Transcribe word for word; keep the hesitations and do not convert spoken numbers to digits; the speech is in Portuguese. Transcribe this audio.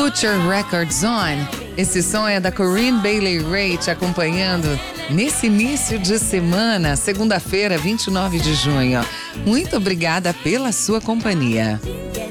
Put Your Records On. Esse som é da Corinne Bailey Rae te acompanhando nesse início de semana, segunda-feira, vinte e nove de junho. Muito obrigada pela sua companhia.